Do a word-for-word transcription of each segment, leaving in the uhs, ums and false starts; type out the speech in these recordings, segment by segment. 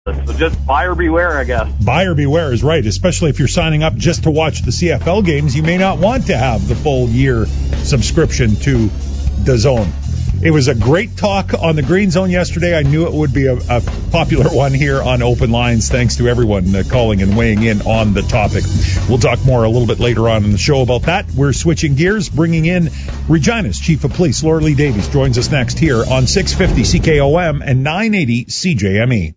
So just buyer beware, I guess. Buyer beware is right, especially if you're signing up just to watch the C F L games. You may not want to have the full year subscription to DAZN. It was a great talk on the Green Zone yesterday. I knew it would be a, a popular one here on Open Lines. Thanks to everyone uh, calling and weighing in on the topic. We'll talk more a little bit later on in the show about that. We're switching gears, bringing in Regina's Chief of Police, Laura Lee Davies, joins us next here on six fifty C K O M and nine eighty C J M E.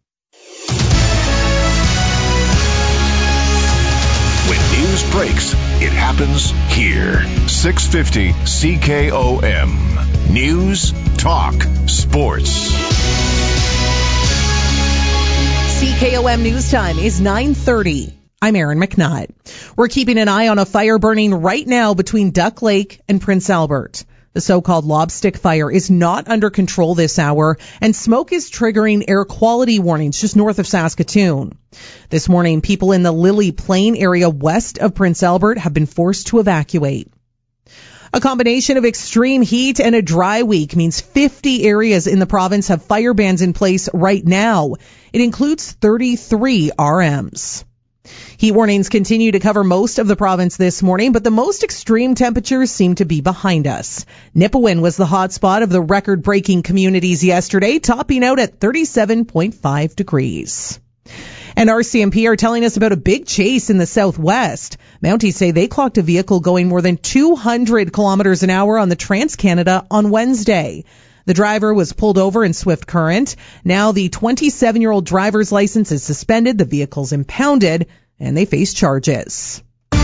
When news breaks, it happens here. six fifty C K O M. News, talk, sports. C K O M News Time is nine thirty. I'm Erin McNutt. We're keeping an eye on a fire burning right now between Duck Lake and Prince Albert. The so-called lobstick fire is not under control this hour, and smoke is triggering air quality warnings just north of Saskatoon. This morning, people in the Lily Plain area west of Prince Albert have been forced to evacuate. A combination of extreme heat and a dry week means fifty areas in the province have fire bans in place right now. It includes thirty-three R Ms. Heat warnings continue to cover most of the province this morning, but the most extreme temperatures seem to be behind us. Nipawin was the hot spot of the record-breaking communities yesterday, topping out at thirty-seven point five degrees. And R C M P are telling us about a big chase in the southwest. Mounties say they clocked a vehicle going more than two hundred kilometers an hour on the Trans-Canada on Wednesday. The driver was pulled over in Swift Current. Now the twenty-seven-year-old driver's license is suspended, the vehicle's impounded, and they face charges.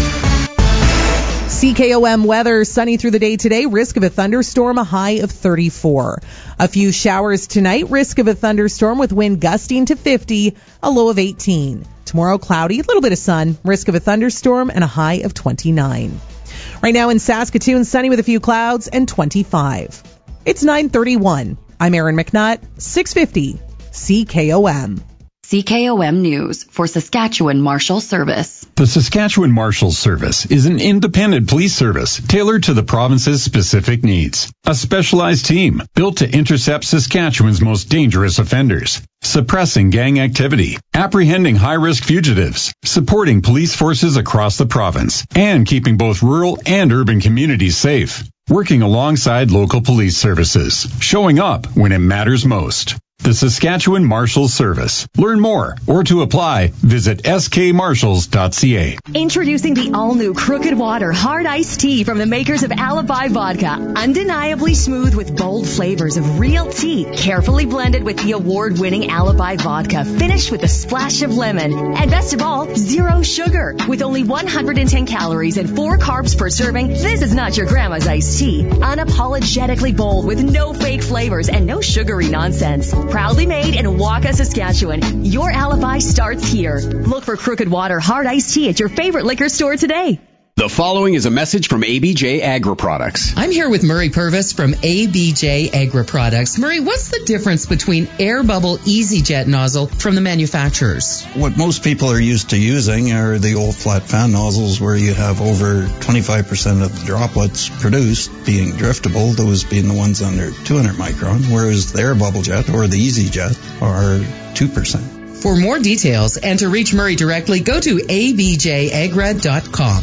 C K O M weather, sunny through the day today, risk of a thunderstorm, a high of thirty-four. A few showers tonight, risk of a thunderstorm with wind gusting to fifty, a low of eighteen. Tomorrow, cloudy, a little bit of sun, risk of a thunderstorm, and a high of twenty-nine. Right now in Saskatoon, sunny with a few clouds, and twenty-five. It's nine thirty-one. I'm Erin McNutt, six fifty C K O M. C K O M News for Saskatchewan Marshal Service. The Saskatchewan Marshal Service is an independent police service tailored to the province's specific needs. A specialized team built to intercept Saskatchewan's most dangerous offenders, suppressing gang activity, apprehending high-risk fugitives, supporting police forces across the province, and keeping both rural and urban communities safe. Working alongside local police services, showing up when it matters most. The Saskatchewan Marshals Service. Learn more or to apply, visit s k marshals dot c a. Introducing the all-new Crooked Water Hard Iced Tea from the makers of Alibi Vodka. Undeniably smooth with bold flavors of real tea, carefully blended with the award-winning Alibi Vodka, finished with a splash of lemon. And best of all, zero sugar. With only one hundred ten calories and four carbs per serving, this is not your grandma's iced tea. Unapologetically bold with no fake flavors and no sugary nonsense. Proudly made in Waka, Saskatchewan. Your alibi starts here. Look for Crooked Water Hard Iced Tea at your favorite liquor store today. The following is a message from A B J Agri Products. I'm here with Murray Purvis from A B J Agri Products. Murray, what's the difference between Air Bubble EasyJet nozzle from the manufacturers? What most people are used to using are the old flat fan nozzles where you have over twenty-five percent of the droplets produced being driftable, those being the ones under two hundred micron, whereas the Air Bubble Jet or the EasyJet are two percent. For more details and to reach Murray directly, go to a b j agra dot com.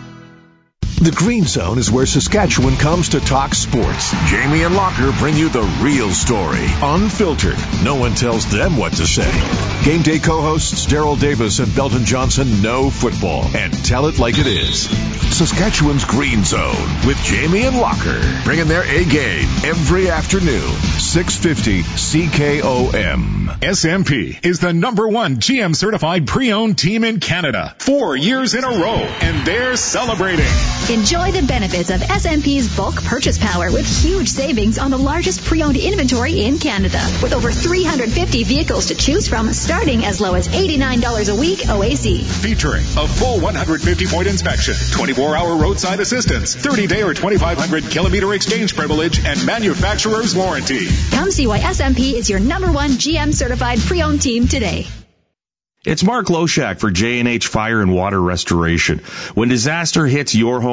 The Green Zone is where Saskatchewan comes to talk sports. Jamie and Locker bring you the real story, unfiltered. No one tells them what to say. Game day co-hosts Daryl Davis and Belton Johnson know football and tell it like it is. Saskatchewan's Green Zone with Jamie and Locker, bringing their A game every afternoon. six fifty C K O M. S M P is the number one G M certified pre-owned team in Canada, four years in a row, and they're celebrating. Enjoy the benefits of S M P's bulk purchase power with huge savings on the largest pre-owned inventory in Canada. With over three hundred fifty vehicles to choose from, starting as low as eighty-nine dollars a week O A C. Featuring a full one hundred fifty point inspection, twenty-four hour roadside assistance, thirty day or twenty-five hundred kilometer exchange privilege, and manufacturer's warranty. Come see why S M P is your number one G M certified pre-owned team today. It's Mark Loshak for J and H Fire and Water Restoration. When disaster hits your home,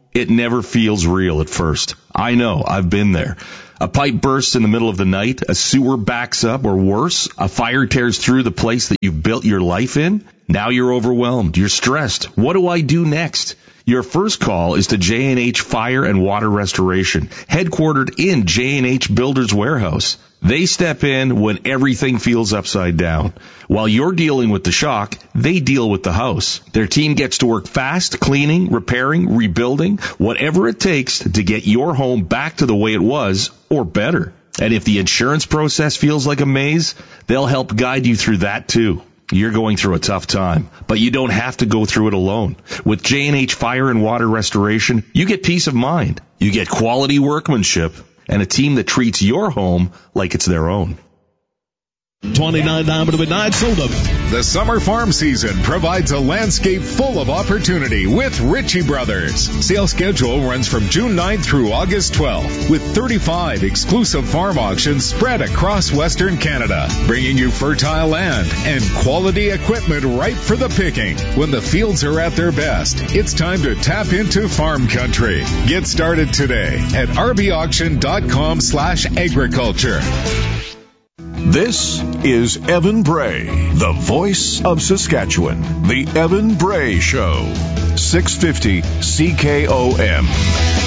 It never feels real at first. I know, I've been there. A pipe bursts in the middle of the night, a sewer backs up, or worse, a fire tears through the place that you've built your life in. Now you're overwhelmed. You're stressed. What do I do next? Your first call is to J and H Fire and Water Restoration, headquartered in J and H Builders Warehouse. They step in when everything feels upside down. While you're dealing with the shock, they deal with the house. Their team gets to work fast, cleaning, repairing, rebuilding, whatever it takes to get your home back to the way it was, or better. And if the insurance process feels like a maze, they'll help guide you through that too. You're going through a tough time, but you don't have to go through it alone. With J and H Fire and Water Restoration, you get peace of mind. You get quality workmanship and a team that treats your home like it's their own. twenty-nine Diamond of Midnight sold them. The summer farm season provides a landscape full of opportunity with Ritchie Brothers. Sales schedule runs from June ninth through August twelfth with thirty-five exclusive farm auctions spread across Western Canada, bringing you fertile land and quality equipment ripe for the picking. When the fields are at their best, it's time to tap into farm country. Get started today at r b auction dot com slash agriculture. This is Evan Bray, the voice of Saskatchewan. The Evan Bray Show. six fifty C K O M.